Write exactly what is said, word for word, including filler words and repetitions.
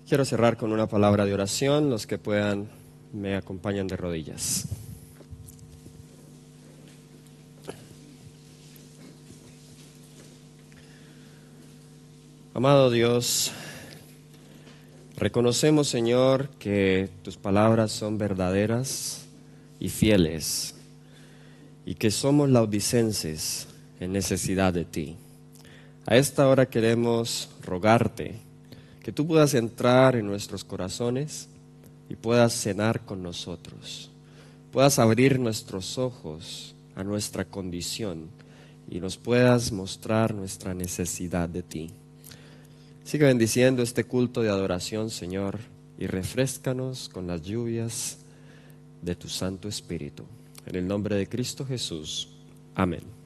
Quiero cerrar con una palabra de oración. Los que puedan me acompañan de rodillas. Amado Dios, reconocemos, Señor, que tus palabras son verdaderas y fieles y que somos laodicenses en necesidad de ti. A esta hora queremos rogarte que tú puedas entrar en nuestros corazones y puedas cenar con nosotros, puedas abrir nuestros ojos a nuestra condición y nos puedas mostrar nuestra necesidad de ti. Sigue bendiciendo este culto de adoración, Señor, y refréscanos con las lluvias de tu Santo Espíritu. En el nombre de Cristo Jesús. Amén.